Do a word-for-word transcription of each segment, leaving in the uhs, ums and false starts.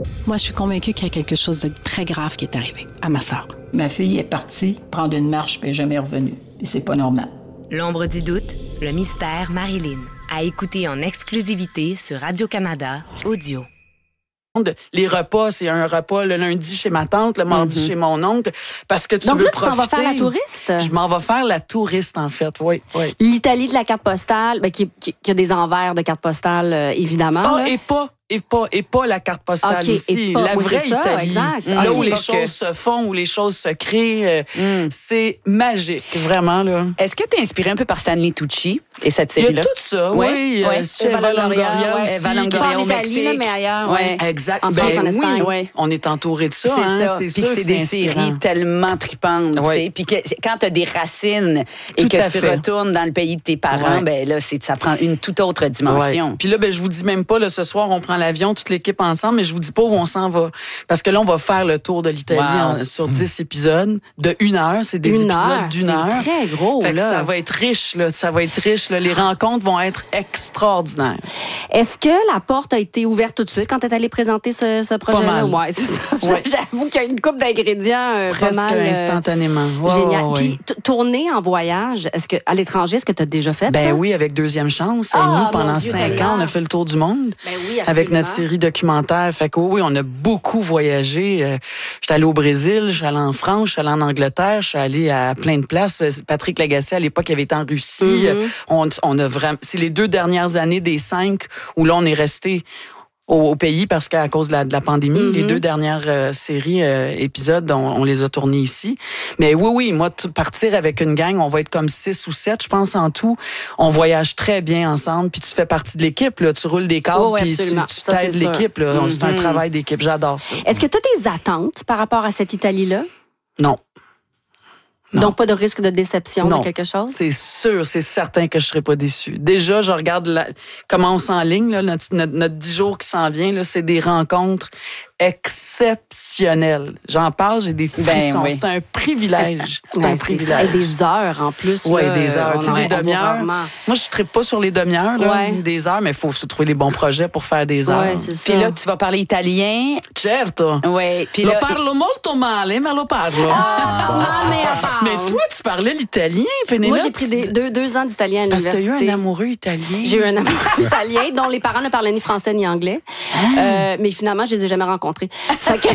Moi, je suis convaincue qu'il y a quelque chose de très grave qui est arrivé à ma sœur. Ma fille est partie prendre une marche puis elle est jamais revenue. Et c'est pas normal. L'ombre du doute, le mystère Marilyn. À écouter en exclusivité sur Radio-Canada Audio. Les repas, c'est un repas le lundi chez ma tante, le mardi mm-hmm. chez mon oncle, parce que tu Donc veux là, profiter. Donc là, tu t'en vas faire la touriste? Je m'en vais faire la touriste, en fait, oui. oui. L'Italie de la carte postale, ben, qui, qui, qui a des envers de carte postale, euh, évidemment. Ah, là. et pas... Et pas, et pas la carte postale okay, aussi. Pas, la oui, vraie ça, Italie. Exact. Là okay, où les okay. choses se font, où les choses se créent. Euh, mm. C'est magique, vraiment. Là. Est-ce que tu es inspiré un peu par Stanley Tucci et cette série-là? Il y a tout ça, ouais, oui. Ouais. C'est Eva Longoria aussi. Eva Longoria au Mexique. Là, mais ailleurs. Ouais. Exact. En France, ben, en Espagne. Oui, on est entouré de ça. C'est hein, ça. C'est Puis sûr que c'est des séries tellement tripantes. Ouais. Puis que quand tu as des racines et tout que tu fait. retournes dans le pays de tes parents, ouais. ben là, c'est, ça prend une toute autre dimension. Ouais. Puis là, ben, je vous dis même pas, là, ce soir, on prend l'avion, toute l'équipe ensemble, mais je vous dis pas où on s'en va. Parce que là, on va faire le tour de l'Italie wow. en, sur dix mmh. épisodes de une heure. C'est des une épisodes heure, d'une heure. C'est très gros, fait là. Que ça va être riche, là. Ça va être riche, là. Les rencontres vont être extraordinaires. Est-ce que la porte a été ouverte tout de suite quand tu es allé présenter ce, ce projet-là? Oui, c'est ça. Ouais. J'avoue qu'il y a une couple d'ingrédients euh, presque pas mal. Euh, instantanément. Wow, génial. ouais. Puis, t- tourner en voyage, est-ce que à l'étranger, est-ce que tu as déjà fait ben ça? Ben oui, avec Deuxième Chance. Ah, et nous, pendant Dieu, cinq tellement. ans, on a fait le tour du monde. Ben oui, absolument. Avec notre série documentaire. Fait que oui, on a beaucoup voyagé. Euh, j'étais allée au Brésil, je suis allée en France, je suis allée en Angleterre, je suis allée à plein de places. Patrick Lagacé, à l'époque, il avait été en Russie. Mm-hmm. On, on a vraiment, c'est les deux dernières années des cinq où là, on est resté au, au pays parce qu'à cause de la, de la pandémie, mm-hmm. les deux dernières euh, séries, euh, épisodes, on, on les a tournés ici. Mais oui, oui, moi, tout, partir avec une gang, on va être comme six ou sept, je pense, en tout. On voyage très bien ensemble, puis tu fais partie de l'équipe, là. Tu roules des câbles, oh, oui, puis tu, tu ça, t'aides l'équipe, là. Mm-hmm. C'est un travail d'équipe, j'adore ça. Est-ce que tu as des attentes par rapport à cette Italie-là? Non. Non. Donc, pas de risque de déception non. de quelque chose? C'est sûr, c'est certain que je serai pas déçue. Déjà, je regarde la, comment on s'enligne, là, notre, notre, notre dix jours qui s'en vient, là, c'est des rencontres exceptionnelles. J'en parle, j'ai des frissons. Ben, oui. C'est un privilège. C'est ben, un privilège. Et des heures, en plus. Oui, là, des heures. Tu sais, des demi-heures. Moi, je ne tripe pas sur les demi-heures, là, ouais. des heures, mais il faut se trouver les bons projets pour faire des heures. Ouais, c'est ça. Puis là, tu vas parler italien. Certo. Oui. Puis lo là, parlo molto male, ma lo parlo. Ah, mais, mais toi, tu parlais l'italien, Pénélope? Moi, j'ai pris des, deux, deux ans d'italien à l'université. Parce que tu as eu un amoureux italien. J'ai eu un amoureux italien dont les parents ne parlaient ni français ni anglais. Ah. Euh, mais finalement, je les ai jamais rencontrés. Fait que,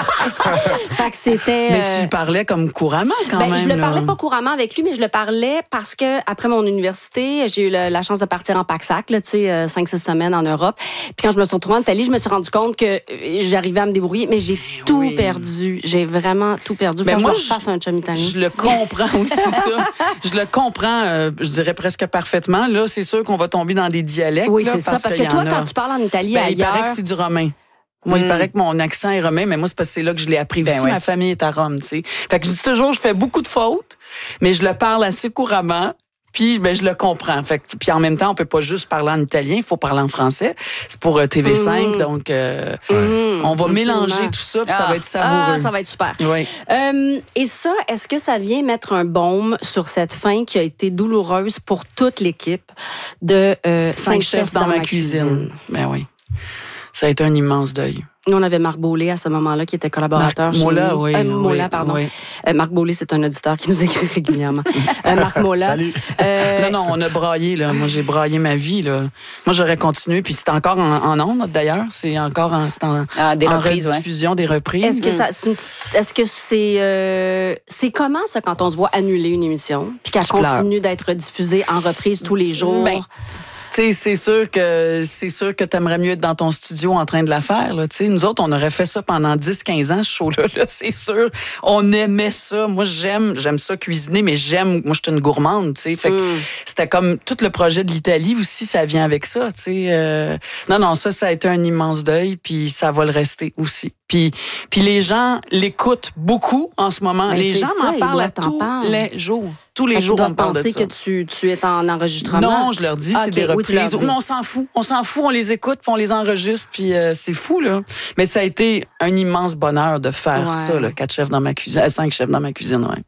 fait que c'était... Mais tu le parlais comme couramment, quand ben, même. Je le là. parlais pas couramment avec lui, mais je le parlais parce que après mon université, j'ai eu le, la chance de partir en Paxac, tu sais, cinq six semaines en Europe. Puis quand je me suis retrouvée en Italie, je me suis rendu compte que j'arrivais à me débrouiller, mais j'ai ben tout oui. perdu. J'ai vraiment tout perdu. Ben Faut moi, que je fasse un chum italien. Je le comprends aussi, ça. Je le comprends, euh, je dirais presque parfaitement. Là, c'est sûr qu'on va tomber dans des dialectes. Oui, là, c'est ça. Parce que toi, quand tu parles en Italie ben, ailleurs... il paraît que c'est du romain. Moi, mm. il paraît que mon accent est romain, mais moi, c'est parce que c'est là que je l'ai appris ben aussi. Ouais. Ma famille est à Rome, tu sais. Fait que je dis toujours, je fais beaucoup de fautes, mais je le parle assez couramment. Puis, ben, je le comprends. Fait que, puis en même temps, on peut pas juste parler en italien, il faut parler en français. C'est pour euh, T V cinq, mmh. donc euh, mmh. on va Absolument. mélanger tout ça, puis ah. ça va être savoureux. Ah, ça va être super. Oui. Euh, et ça, est-ce que ça vient mettre un baume sur cette fin qui a été douloureuse pour toute l'équipe de euh, Cinq, Cinq chefs dans, dans ma cuisine? cuisine. Ben oui. Ça a été un immense deuil. Nous, on avait Marc Beaulé à ce moment-là, qui était collaborateur Marc chez Mola, nous. oui. Euh, Mola, oui, pardon. Oui. Euh, Marc Beaulé, c'est un auditeur qui nous écrit régulièrement. euh, Marc Mola. Salut. Euh, non, non, on a braillé, là. Moi, j'ai braillé ma vie, là. Moi, j'aurais continué, puis c'est encore en, en ondes, d'ailleurs. C'est encore en, c'est en, ah, des en reprises, rediffusion, ouais. des reprises. Est-ce que ça, c'est une, est-ce que c'est, euh, c'est comment, ça, quand on se voit annuler une émission, puis qu'elle continue d'être diffusée en reprise tous les jours? Ben, tu sais, c'est sûr que c'est sûr que t'aimerais mieux être dans ton studio en train de la faire. Là, tu sais, nous autres, on aurait fait ça pendant dix quinze ans, ce show-là. Là, c'est sûr, on aimait ça. Moi, j'aime, j'aime ça cuisiner, mais j'aime. Moi, je suis une gourmande, tu sais. Fait que mm. c'était comme tout le projet de l'Italie aussi, ça vient avec ça, tu sais. Euh, non, non, ça, ça a été un immense deuil, puis ça va le rester aussi. Puis, puis les gens l'écoutent beaucoup en ce moment. Mais les gens ça, m'en parlent à tous parle. les jours. Tous les fait jours, on me parle de ça. Ils doivent penser que tu, tu es en enregistrement. Non, je leur dis, ah, c'est okay. des reprises. Oui, mais on s'en fout. On s'en fout, on les écoute, puis on les enregistre, puis euh, c'est fou, là. Mais ça a été un immense bonheur de faire ouais. ça, là. Quatre chefs dans ma cuisine, cinq chefs dans ma cuisine, ouais.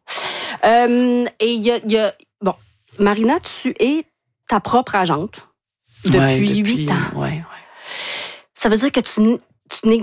Euh, et il y a, y a... Bon, Marina, tu es ta propre agente depuis huit ouais, ans. Ouais, ouais. Ça veut dire que tu... Tu négocies